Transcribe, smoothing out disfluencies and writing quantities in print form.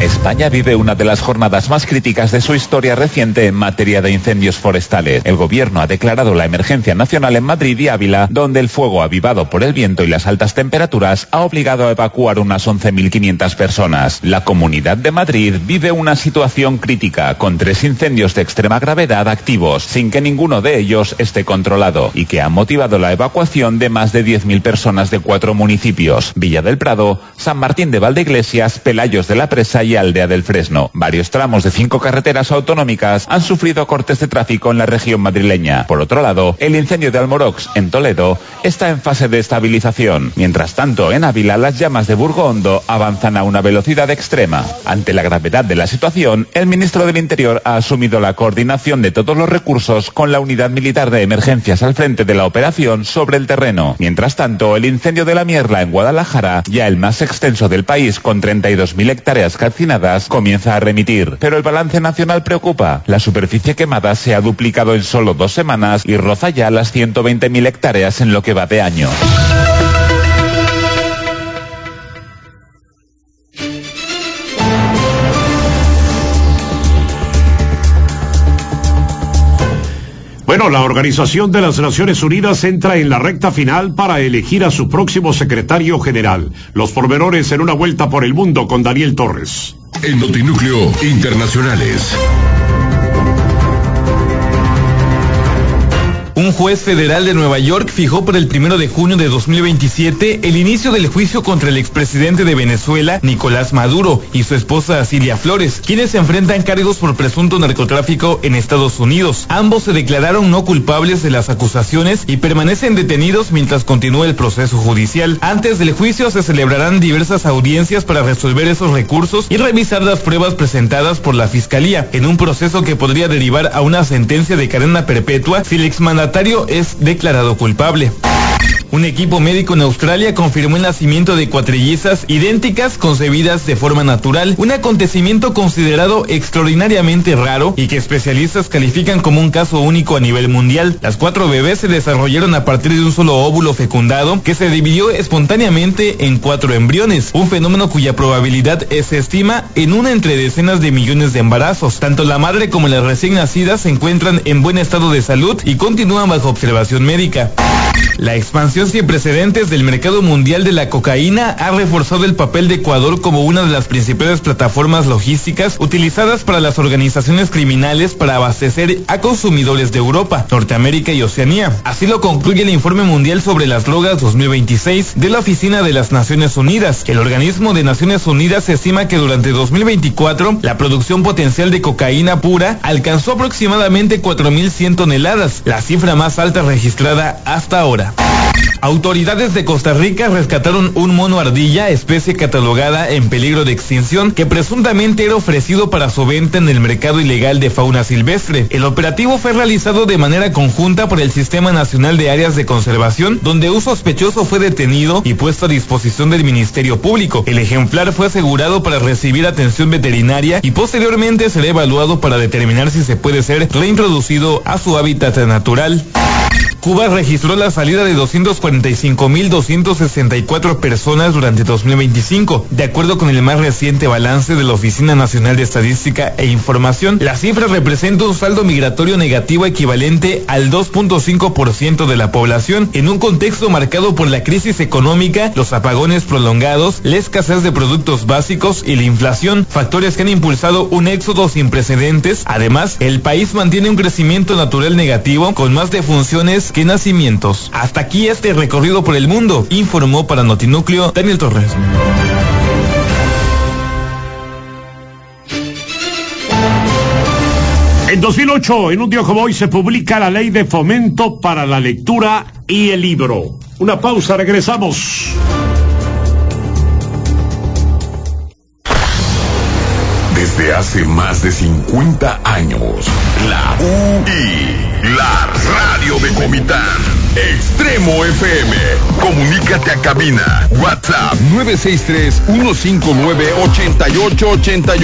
España vive una de las jornadas más críticas de su historia reciente en materia de incendios forestales. El gobierno ha declarado la emergencia nacional en Madrid y Ávila, donde el fuego avivado por el viento y las altas temperaturas ha obligado a evacuar unas 11.500 personas. La Comunidad de Madrid vive una situación crítica, con 3 incendios de extrema gravedad activos, sin que ninguno de ellos esté controlado, y que han motivado la evacuación de más de 10.000 personas de 4 municipios: Villa del Prado, San Martín de Valdeiglesias, Pelayos de la Presa y Aldea del Fresno. Varios tramos de 5 carreteras autonómicas han sufrido cortes de tráfico en la región madrileña. Por otro lado, el incendio de Almorox, en Toledo, está en fase de estabilización. Mientras tanto, en Ávila, las llamas de Burgo Hondo avanzan a una velocidad extrema. Ante la gravedad de la situación, el ministro del Interior ha asumido la coordinación de todos los recursos con la unidad militar de emergencias al frente de la operación sobre el terreno. Mientras tanto, el incendio de la Mierla en Guadalajara, ya el más extenso del país con 32.000 hectáreas calcinadas, comienza a remitir. Pero el balance nacional preocupa. La superficie quemada se ha duplicado en solo 2 semanas y roza ya las 120.000 hectáreas en lo que va de año. Bueno, la Organización de las Naciones Unidas entra en la recta final para elegir a su próximo secretario general. Los pormenores en Una Vuelta por el Mundo con Daniel Torres. En Notinúcleo Internacionales. Un juez federal de Nueva York fijó para el 1 de junio de 2027 el inicio del juicio contra el expresidente de Venezuela, Nicolás Maduro, y su esposa Cilia Flores, quienes se enfrentan cargos por presunto narcotráfico en Estados Unidos. Ambos se declararon no culpables de las acusaciones y permanecen detenidos mientras continúa el proceso judicial. Antes del juicio se celebrarán diversas audiencias para resolver esos recursos y revisar las pruebas presentadas por la Fiscalía, en un proceso que podría derivar a una sentencia de cadena perpetua si el exmandatario es declarado culpable. Un equipo médico en Australia confirmó el nacimiento de cuatrillizas idénticas concebidas de forma natural, un acontecimiento considerado extraordinariamente raro y que especialistas califican como un caso único a nivel mundial. Las 4 bebés se desarrollaron a partir de un solo óvulo fecundado que se dividió espontáneamente en 4 embriones, un fenómeno cuya probabilidad se estima en una entre decenas de millones de embarazos. Tanto la madre como las recién nacidas se encuentran en buen estado de salud y continúan bajo observación médica. La expansión sin precedentes del mercado mundial de la cocaína ha reforzado el papel de Ecuador como una de las principales plataformas logísticas utilizadas para las organizaciones criminales para abastecer a consumidores de Europa, Norteamérica y Oceanía. Así lo concluye el Informe Mundial sobre las Drogas 2026 de la Oficina de las Naciones Unidas. El organismo de Naciones Unidas estima que durante 2024 la producción potencial de cocaína pura alcanzó aproximadamente 4.100 toneladas, la cifra más alta registrada hasta ahora. Autoridades de Costa Rica rescataron un mono ardilla, especie catalogada en peligro de extinción, que presuntamente era ofrecido para su venta en el mercado ilegal de fauna silvestre. El operativo fue realizado de manera conjunta por el Sistema Nacional de Áreas de Conservación, donde un sospechoso fue detenido y puesto a disposición del Ministerio Público. El ejemplar fue asegurado para recibir atención veterinaria y posteriormente será evaluado para determinar si se puede ser reintroducido a su hábitat natural. Cuba registró la salida de 245.264 personas durante 2025. De acuerdo con el más reciente balance de la Oficina Nacional de Estadística e Información, la cifra representa un saldo migratorio negativo equivalente al 2.5% de la población, en un contexto marcado por la crisis económica, los apagones prolongados, la escasez de productos básicos y la inflación, factores que han impulsado un éxodo sin precedentes. Además, el país mantiene un crecimiento natural negativo, con más defunciones que nacimientos. Hasta aquí este recorrido por el mundo, informó para Notinúcleo Daniel Torres. En 2008, en un día como hoy, se publica la Ley de Fomento para la Lectura y el Libro. Una pausa, regresamos. Desde hace más de 50 años, la UI, la radio de Comitán, Extremo FM. Comunícate a cabina. WhatsApp 963-159-8888.